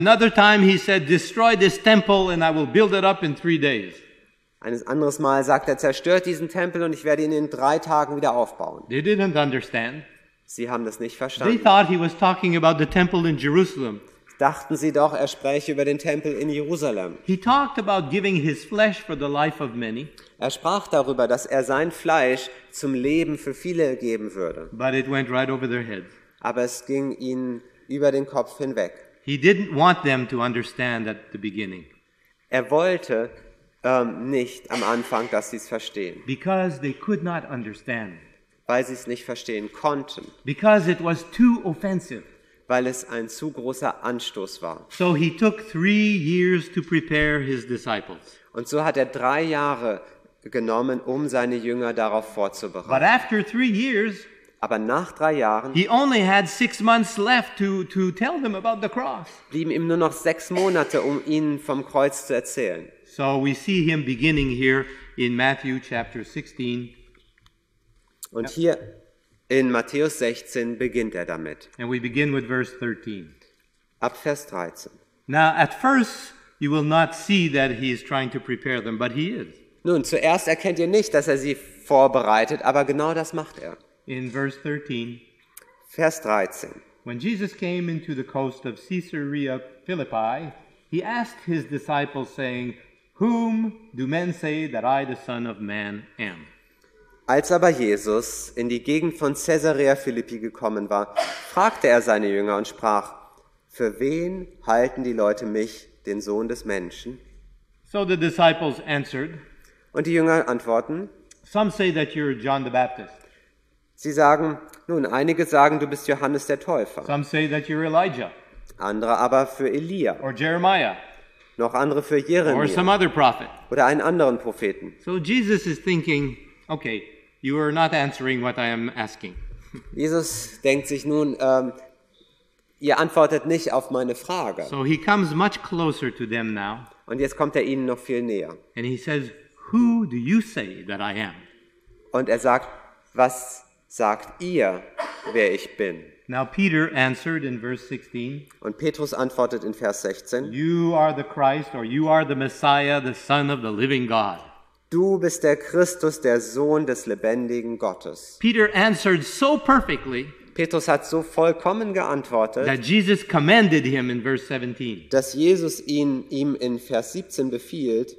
Another time he said, destroy this temple and I will build it up in 3 days. Ein anderes Mal sagt er, zerstört diesen Tempel und ich werde ihn in 3 Tagen wieder aufbauen. They didn't understand. Sie haben das nicht They verstanden. thought he was talking about the temple in Jerusalem. Dachten sie doch, er spräche über den Tempel in Jerusalem. He talked about giving his flesh for the life of many, Er sprach darüber, dass er sein Fleisch zum Leben für viele geben würde. but it went right over their heads. Aber es ging ihnen über den Kopf hinweg. He didn't want them to understand at the beginning Er wollte nicht am Anfang, dass sie es verstehen, because they could not understand, weil sie es nicht verstehen konnten, because it was too offensive. weil es ein zu großer Anstoß war. So he took 3 years to prepare his disciples. Und so hat er 3 Jahre genommen, um seine Jünger darauf But vorzubereiten. after 3 years, Aber nach 3 Jahren he only had 6 months left to tell them about the cross. blieben ihm nur noch 6 Monate, um ihnen vom Kreuz zu erzählen. So we see him beginning here in Matthew chapter 16, Und hier in Matthäus 16 beginnt er damit. and we begin with verse 13. Ab Vers 13. Now, at first, you will not see that he is trying to prepare them, but he is. Nun, zuerst erkennt ihr nicht, dass er sie vorbereitet, aber genau das macht er. In verse 13, Vers 13. when Jesus came into the coast of Caesarea Philippi, he asked his disciples, saying, Whom do men say that I, the Son of Man, am? Als aber Jesus in die Gegend von Caesarea Philippi gekommen war, fragte er seine Jünger und sprach, für wen halten die Leute mich, den Sohn des Menschen? So the disciples answered, Und die Jünger antworten, Some say that you're John the Baptist. sie sagen, nun, einige sagen, du bist Johannes der Täufer, Some say that you're Elijah andere aber für Elia, or Jeremiah noch andere für or Jeremia some other prophet. oder einen anderen Propheten. So Jesus is thinking, okay, you are not answering what I am asking. Jesus denkt sich nun, ihr antwortet nicht auf meine Frage. So he comes much closer to them now, Und jetzt kommt er ihnen noch viel näher. and he says, Who do you say that I am? Und er sagt, was sagt ihr, wer ich bin? Now Peter answered in verse 16, Und Petrus antwortet in Vers 16, You are the Christ, or you are the Messiah, the Son of the living God. du bist der Christus, der Sohn des lebendigen Gottes. Peter answered so perfectly Petrus hat so vollkommen geantwortet, that Jesus commended him in verse 17. dass Jesus ihm in Vers 17 befiehlt,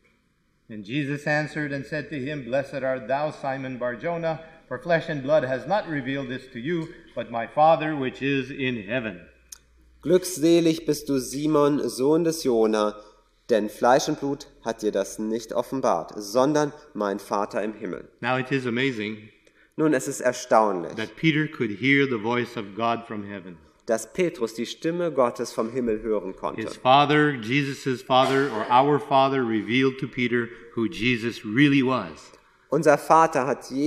And Jesus answered and said to him, Blessed art thou, Simon Bar-Jonah, for flesh and blood has not revealed this to you, but my Father which is in heaven. glückselig bist du Simon, Sohn des Jona, denn Fleisch und Blut hat dir das nicht offenbart, sondern mein Vater im Himmel. Now it is amazing Nun, es ist erstaunlich, that Peter could hear the voice of God from heaven. dass Petrus die Stimme Gottes vom Himmel hören His konnte. father, Jesus' father, or our father, revealed to Peter who Jesus really was. Unser Vater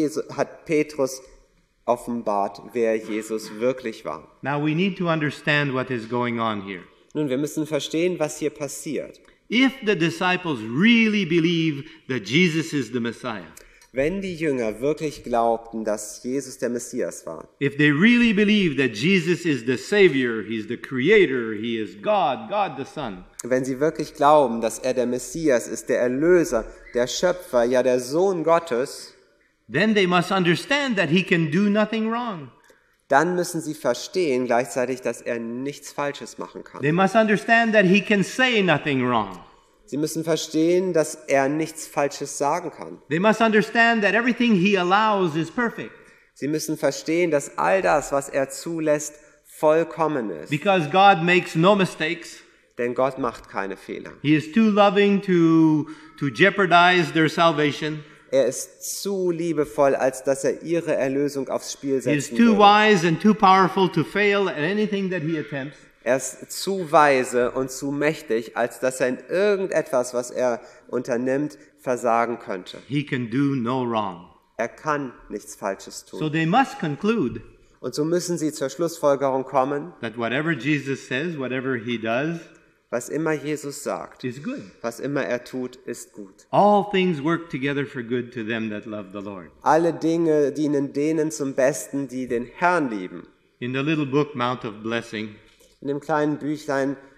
hat Petrus offenbart, wer Jesus wirklich war. Now we need to understand what is going on here. Nun, wir müssen verstehen, was hier passiert. If the disciples really believe that Jesus is the Messiah, Wenn die Jünger wirklich glaubten, dass Jesus der Messias war, if they really believe that Jesus is the Savior, He's the Creator, He is God, God the Son, wenn sie wirklich glauben, dass er der Messias ist, der Erlöser, der Schöpfer, ja der Sohn Gottes, then they must understand that He can do nothing wrong. dann müssen sie verstehen gleichzeitig, dass er nichts Falsches machen kann. They must understand that He can say nothing wrong. Sie müssen verstehen, dass er nichts Falsches sagen kann. They must understand that everything He allows is perfect, Sie müssen verstehen, dass all das, was er zulässt, vollkommen ist. because God makes no mistakes. Denn Gott macht keine Fehler. He is too loving to jeopardize their salvation. Er ist zu liebevoll, als dass er ihre Erlösung aufs Spiel He is setzen too würde. wise and too powerful to fail at anything that He attempts. Er ist zu weise und zu mächtig, als dass er in irgendetwas, was er unternimmt, versagen könnte. He can do no wrong. Er kann nichts Falsches So tun. they must conclude Und so müssen sie zur Schlussfolgerung kommen, that whatever Jesus says, whatever He does, was immer Jesus sagt, is good. was immer er tut, ist gut. All things work together for good to them that love the Lord. Alle Dinge dienen denen zum Besten, die den Herrn lieben. In the little book Mount of Blessing, In dem kleinen Büchlein